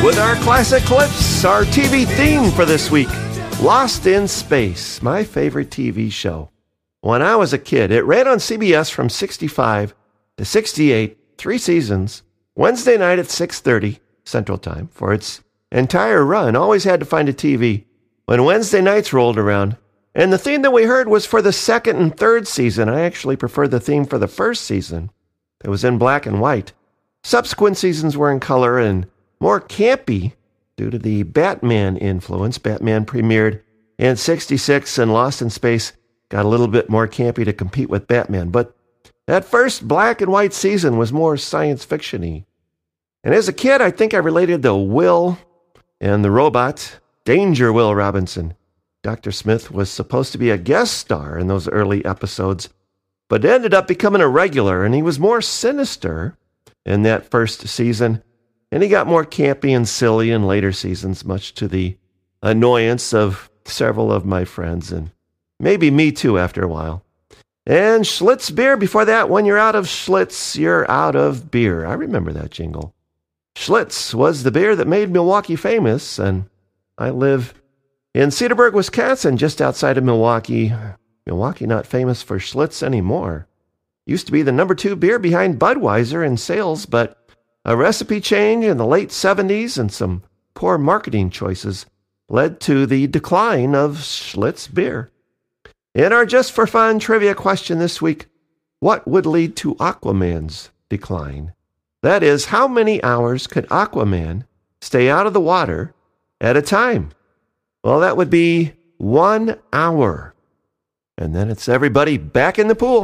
with our classic clips, our TV theme for this week, Lost in Space, my favorite TV show. When I was a kid, it ran on CBS from 65 to 68, 3 seasons, Wednesday night at 6:30 Central Time. For its entire run, always had to find a TV when Wednesday nights rolled around. And the theme that we heard was for the second and third season. I actually prefer the theme for the first season. It was in black and white. Subsequent seasons were in color and more campy due to the Batman influence. Batman premiered in 66 and Lost in Space got a little bit more campy to compete with Batman. But that first black and white season was more science fiction-y. And as a kid, I think I related to Will and the robot, Danger Will Robinson. Dr. Smith was supposed to be a guest star in those early episodes, but ended up becoming a regular, and he was more sinister in that first season, and he got more campy and silly in later seasons, much to the annoyance of several of my friends, and maybe me too after a while. And Schlitz beer before that. When you're out of Schlitz, you're out of beer. I remember that jingle. Schlitz was the beer that made Milwaukee famous, and I live in Cedarburg, Wisconsin, just outside of Milwaukee. Milwaukee not famous for Schlitz anymore. Used to be the number 2 beer behind Budweiser in sales, but a recipe change in the late 70s and some poor marketing choices led to the decline of Schlitz beer. In our Just for Fun trivia question this week, what would lead to Aquaman's decline? That is, how many hours could Aquaman stay out of the water at a time? Well, that would be 1 hour. And then it's everybody back in the pool.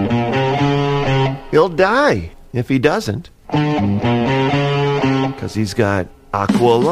He'll die if he doesn't. Because he's got Aqualung.